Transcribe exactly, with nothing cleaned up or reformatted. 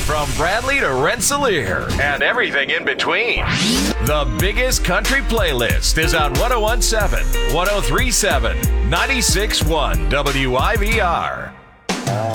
from Bradley to Rensselaer and everything in between. The biggest country playlist is on one oh one point seven, one oh three point seven, ninety-six point one W I V R.